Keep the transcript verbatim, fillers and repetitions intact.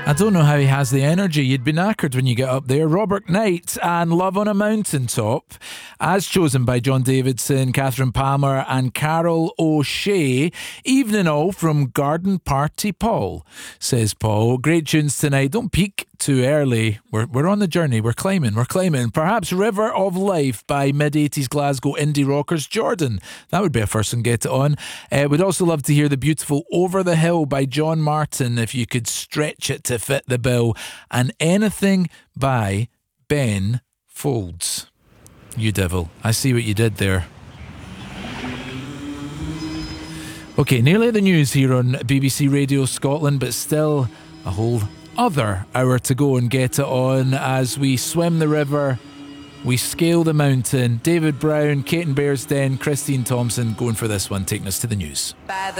I don't know how he has the energy. You'd be knackered when you get up there. Robert Knight and Love on a Mountaintop, as chosen by John Davidson, Catherine Palmer and Carol O'Shea. Evening all from Garden Party Paul, says Paul. Great tunes tonight. Don't peak too early. We're we're on the journey. We're climbing. We're climbing. Perhaps River of Life by mid-eighties Glasgow indie rockers Jordan. That would be a first one. Get it on. Uh, we'd also love to hear the beautiful Over the Hill by John Martin, if you could stretch it to fit the bill. And anything by Ben Folds. You devil. I see what you did there. Okay, nearly the news here on B B C Radio Scotland, but still a whole other hour to go and get it on as we swim the river, we scale the mountain. David Brown, Kate and Bearsden, Christine Thompson going for this one, taking us to the news. By the